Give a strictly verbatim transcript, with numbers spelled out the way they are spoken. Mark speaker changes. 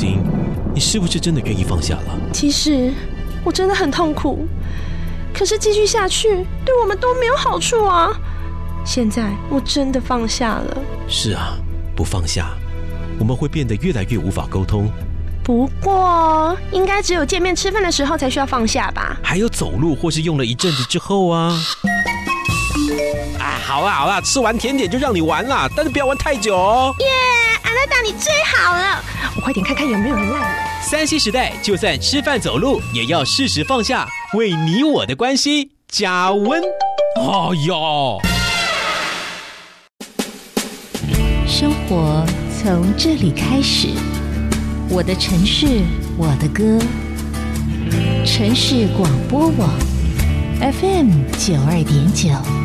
Speaker 1: 晶，你是不是真的愿意放下了？
Speaker 2: 其实我真的很痛苦，可是继续下去对我们都没有好处啊。现在我真的放下了。
Speaker 1: 是啊，不放下，我们会变得越来越无法沟通。
Speaker 2: 不过应该只有见面吃饭的时候才需要放下吧？
Speaker 1: 还有走路或是用了一阵子之后啊。啊，好啦好啦，吃完甜点就让你玩啦，但是不要玩太久哦。
Speaker 2: 耶，安娜达你最好了，我快点看看有没有人赖我。
Speaker 1: 三 C 时代，就算吃饭走路也要适时放下，为你我的关系加温。哦哟，
Speaker 3: 生活从这里开始，我的城市，我的歌，城市广播网 F M 九二点九。